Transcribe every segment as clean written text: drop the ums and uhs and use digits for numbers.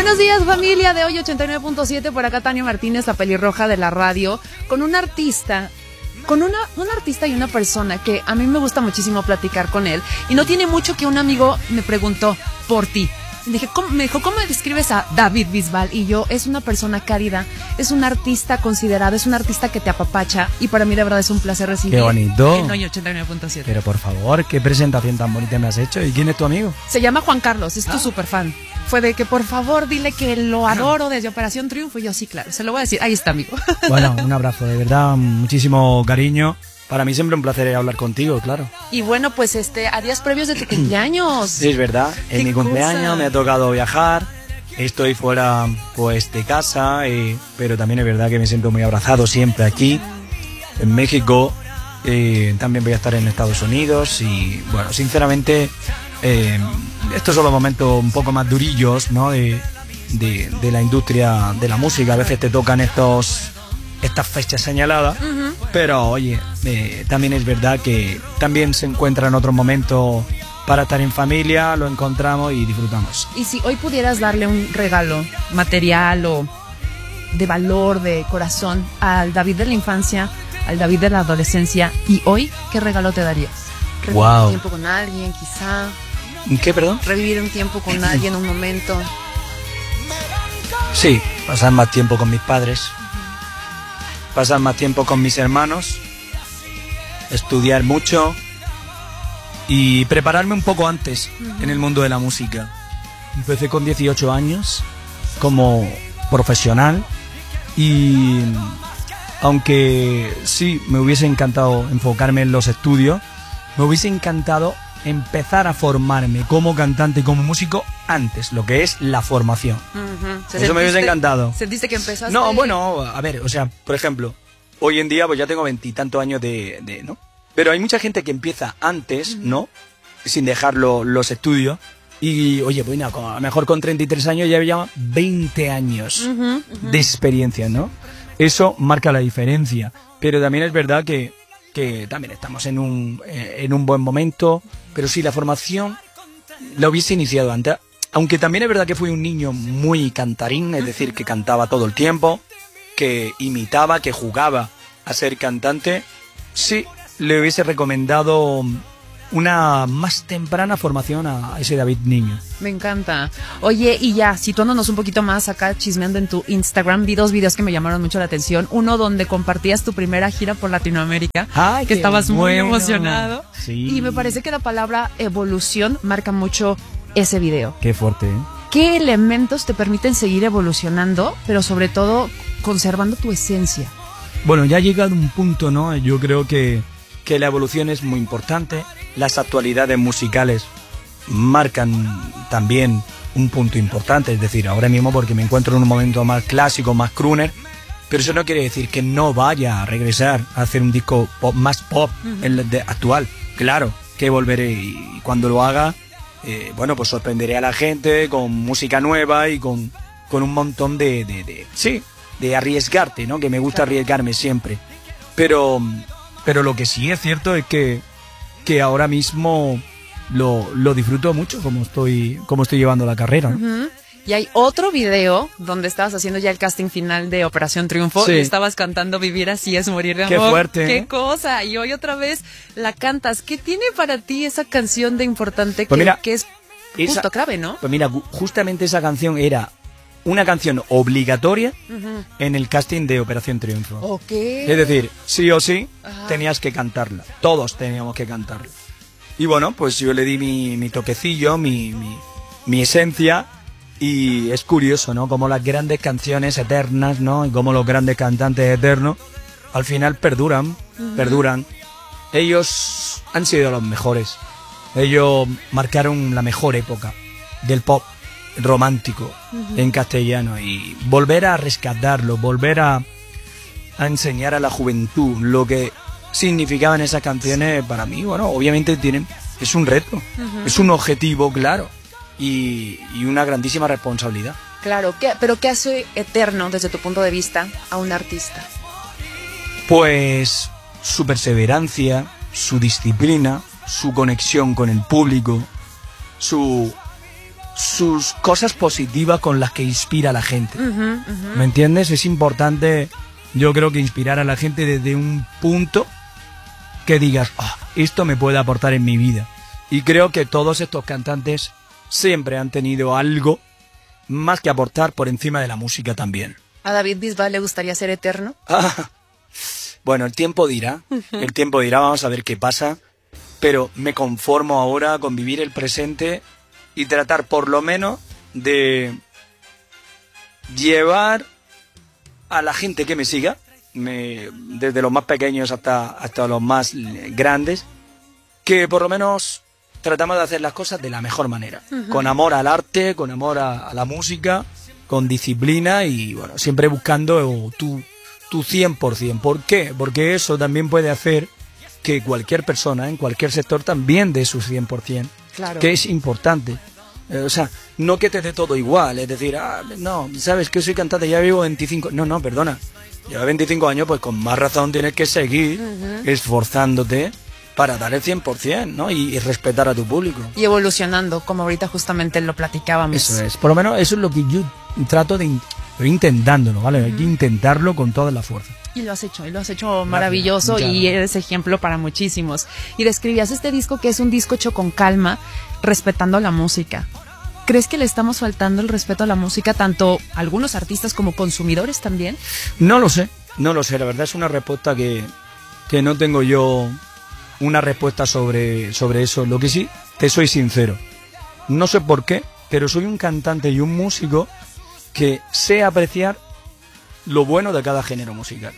Buenos días, familia de hoy 89.7, por acá Tania Martínez, la pelirroja de la radio, con un artista, un artista y una persona que a mí me gusta muchísimo platicar con él. Y no tiene mucho que un amigo me preguntó por ti. Me dijo, ¿cómo describes a David Bisbal? Y yo, es una persona cálida, es un artista considerado, es un artista que te apapacha, y para mí de verdad es un placer recibir. ¡Qué bonito! En hoy 89.7. Pero por favor, qué presentación tan bonita me has hecho. ¿Y quién es tu amigo? Se llama Juan Carlos, es tu super fan. Fue de que por favor dile que lo adoro desde Operación Triunfo. Y yo, sí, claro, se lo voy a decir. Ahí está, amigo. Bueno, un abrazo, de verdad, muchísimo cariño. Para mí siempre un placer hablar contigo, claro. Y bueno, pues a días previos de tu cumpleaños. Sí, es verdad. En mi cumpleaños me ha tocado viajar. Estoy fuera, pues, de casa, pero también es verdad que me siento muy abrazado siempre aquí, en México. También voy a estar en Estados Unidos y, bueno, sinceramente, estos son los momentos un poco más durillos, ¿no? De la industria de la música. A veces te tocan estas fechas señaladas, pero oye, también es verdad que también se encuentran otros momentos para estar en familia, lo encontramos y disfrutamos. Y si hoy pudieras darle un regalo material o de valor, de corazón, al David de la infancia, al David de la adolescencia, y hoy, ¿qué regalo te darías? Revivir un tiempo con alguien, quizá. ¿Qué, perdón? Revivir un tiempo con alguien, un momento. Sí, pasar más tiempo con mis padres. Pasar más tiempo con mis hermanos, estudiar mucho y prepararme un poco antes en el mundo de la música. Empecé con 18 años como profesional y aunque sí me hubiese encantado enfocarme en los estudios, me hubiese encantado empezar a formarme como cantante y como músico antes, lo que es la formación. Eso me hubiese encantado. ¿Sentiste que empezaste? No, bueno, a ver, o sea, por ejemplo, hoy en día pues ya tengo 20 y tantos años ¿no? Pero hay mucha gente que empieza antes, ¿no? Sin dejar los estudios. Y, oye, pues a lo mejor con 33 años ya lleva 20 años de experiencia, ¿no? Eso marca la diferencia. Pero también es verdad que también estamos en un buen momento. Pero sí, la formación la hubiese iniciado antes. Aunque también es verdad que fui un niño muy cantarín, es decir, que cantaba todo el tiempo, que imitaba, que jugaba a ser cantante. Sí, le hubiese recomendado una más temprana formación a ese David niño. Me encanta. Oye, y ya, situándonos un poquito más acá, chismeando en tu Instagram, vi dos videos que me llamaron mucho la atención. Uno donde compartías tu primera gira por Latinoamérica. ¡Ay, que estabas bueno! Muy emocionado. Sí. Y me parece que la palabra evolución marca mucho ese video. Qué fuerte, ¿eh? ¿Qué elementos te permiten seguir evolucionando, pero sobre todo conservando tu esencia? Bueno, ya ha llegado un punto, ¿no? Yo creo que la evolución es muy importante. Las actualidades musicales marcan también un punto importante. Es decir, ahora mismo porque me encuentro en un momento más clásico, más crooner, pero eso no quiere decir que no vaya a regresar a hacer un disco más pop actual. Claro que volveré y cuando lo haga, bueno, pues sorprenderé a la gente con música nueva y con un montón de arriesgarte, ¿no? Que me gusta arriesgarme siempre. Pero lo que sí es cierto es que ahora mismo lo disfruto mucho como estoy llevando la carrera, ¿no? Y hay otro video donde estabas haciendo ya el casting final de Operación Triunfo. Sí. Y estabas cantando Vivir así es morir de amor. ¡Qué fuerte! ¡Qué cosa! Y hoy otra vez la cantas. ¿Qué tiene para ti esa canción de importante Pues mira, que es justo clave, ¿no? Pues mira, justamente esa canción era una canción obligatoria en el casting de Operación Triunfo. Ok. Es decir, sí o sí, tenías que cantarla. Todos teníamos que cantarla. Y bueno, pues yo le di mi toquecillo, mi esencia. Y es curioso, ¿no? Como las grandes canciones eternas, ¿no? Y como los grandes cantantes eternos, al final perduran. Ellos han sido los mejores. Ellos marcaron la mejor época del pop romántico en castellano. Y volver a rescatarlo, volver a enseñar a la juventud lo que significaban esas canciones para mí, bueno, obviamente es un reto, es un objetivo, claro. Y una grandísima responsabilidad. Claro, pero ¿qué hace eterno desde tu punto de vista a un artista? Pues su perseverancia, su disciplina, su conexión con el público, su sus cosas positivas con las que inspira a la gente. Ujú. ¿Me entiendes? Es importante, yo creo, que inspirar a la gente desde un punto que digas, esto me puede aportar en mi vida. Y creo que todos estos cantantes siempre han tenido algo más que aportar por encima de la música también. ¿A David Bisbal le gustaría ser eterno? Bueno, el tiempo dirá, vamos a ver qué pasa, pero me conformo ahora con vivir el presente y tratar por lo menos de llevar a la gente que me siga, desde los más pequeños hasta los más grandes, que por lo menos tratamos de hacer las cosas de la mejor manera, con amor al arte, con amor a la música, con disciplina y bueno, siempre buscando tu 100%. ¿Por qué? Porque eso también puede hacer que cualquier persona en cualquier sector también dé su 100%, Claro. que es importante. O sea, no que te dé todo igual, es decir, no, sabes que soy cantante, ya vivo 25... No, perdona, lleva 25 años, pues con más razón tienes que seguir esforzándote para dar el 100%, ¿no? Y respetar a tu público. Y evolucionando, como ahorita justamente lo platicábamos. Eso es, por lo menos eso es lo que yo trato de intentándolo, ¿vale? Hay que intentarlo con toda la fuerza. Y lo has hecho maravilloso. Muchas Y eres ejemplo para muchísimos. Y describías este disco que es un disco hecho con calma, respetando la música. ¿Crees que le estamos faltando el respeto a la música, tanto algunos artistas como consumidores también? No lo sé, la verdad es una respuesta que no tengo yo una respuesta sobre eso. Lo que sí, te soy sincero, no sé por qué, pero soy un cantante y un músico que sé apreciar lo bueno de cada género musical.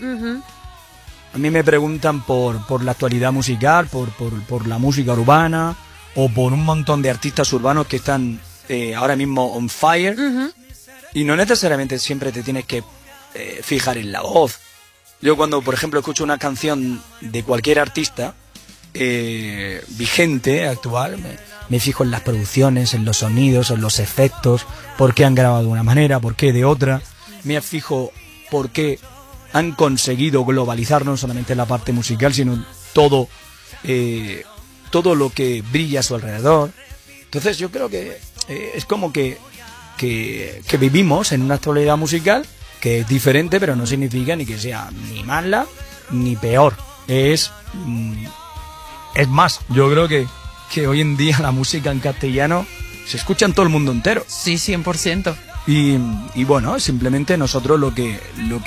A mí me preguntan por la actualidad musical, por la música urbana o por un montón de artistas urbanos que están ahora mismo on fire, y no necesariamente siempre te tienes que fijar en la voz. Yo cuando, por ejemplo, escucho una canción de cualquier artista vigente, actual, me fijo en las producciones, en los sonidos, en los efectos, por qué han grabado de una manera, por qué de otra. Me fijo por qué han conseguido globalizar no solamente la parte musical, sino todo lo que brilla a su alrededor. Entonces yo creo que es como que vivimos en una actualidad musical que es diferente, pero no significa ni que sea ni mala ni peor. Es más, yo creo que hoy en día la música en castellano se escucha en todo el mundo entero. Sí, 100%. Y bueno, simplemente nosotros lo que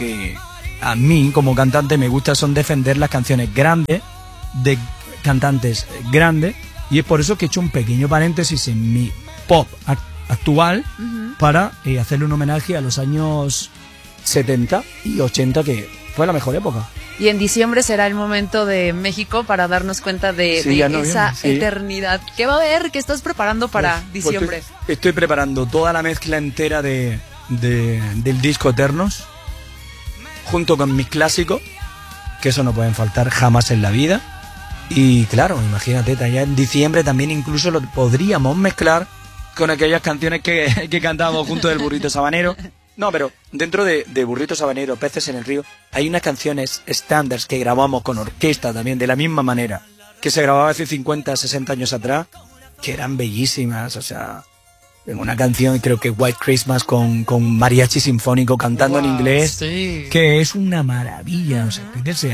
a mí como cantante me gusta son defender las canciones grandes, de cantantes grandes, y es por eso que he hecho un pequeño paréntesis en mi pop actual para hacerle un homenaje a los años 70 y 80, que fue la mejor época. Y en diciembre será el momento de México para darnos cuenta de esa eternidad. ¿Qué va a haber? ¿Qué estás preparando para diciembre? Estoy preparando toda la mezcla entera del disco Eternos, junto con mis clásicos, que eso no pueden faltar jamás en la vida. Y claro, imagínate, ya en diciembre también incluso lo podríamos mezclar con aquellas canciones que cantábamos junto del Burrito Sabanero. No, pero dentro de Burrito Sabanero, Peces en el Río, hay unas canciones estándares que grabamos con orquesta también, de la misma manera, que se grababa hace 50, 60 años atrás, que eran bellísimas. O sea, una canción, creo que White Christmas, con mariachi sinfónico cantando en inglés, sí, que es una maravilla. O sea,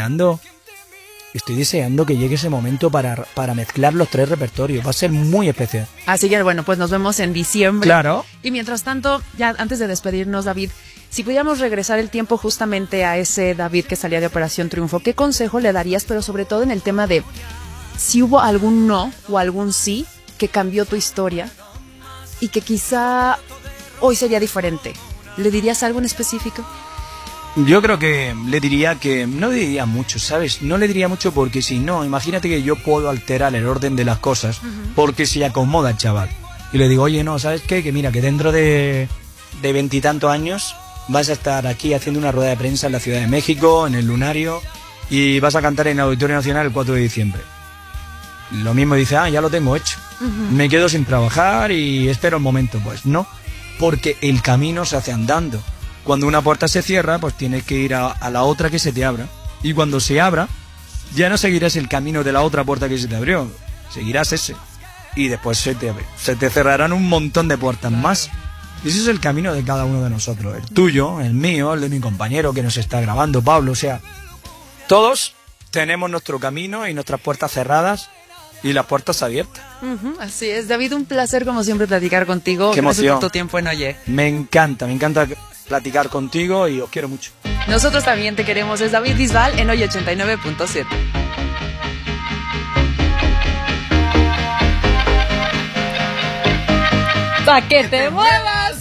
estoy deseando que llegue ese momento para mezclar los tres repertorios. Va a ser muy especial. Así que bueno, pues nos vemos en diciembre. Claro. Y mientras tanto, ya antes de despedirnos, David, si pudiéramos regresar el tiempo justamente a ese David que salía de Operación Triunfo, ¿qué consejo le darías? Pero sobre todo en el tema de si hubo algún no o algún sí que cambió tu historia y que quizá hoy sería diferente. ¿Le dirías algo en específico? Yo creo que le diría que no le diría mucho, ¿sabes? No le diría mucho porque si no, imagínate que yo puedo alterar el orden de las cosas porque se acomoda el chaval. Y le digo, oye, no, ¿sabes qué? Que mira, que dentro de 20 y tantos años vas a estar aquí haciendo una rueda de prensa en la Ciudad de México, en el Lunario, y vas a cantar en el Auditorio Nacional el 4 de diciembre. Lo mismo dice, ya lo tengo hecho. Me quedo sin trabajar y espero el momento. Pues no, porque el camino se hace andando. Cuando una puerta se cierra, pues tienes que ir a la otra que se te abra. Y cuando se abra, ya no seguirás el camino de la otra puerta que se te abrió. Seguirás ese. y después se te cerrarán un montón de puertas más. Y ese es el camino de cada uno de nosotros, el tuyo, el mío, el de mi compañero que nos está grabando, Pablo, o sea, todos tenemos nuestro camino y nuestras puertas cerradas y las puertas abiertas. Así es, David, un placer como siempre platicar contigo. Qué emoción. Gracias por tu tiempo en Oye. Me encanta platicar contigo y os quiero mucho. Nosotros también te queremos, es David Bisbal en Oye 89.7. ¡Pa' que te muevas!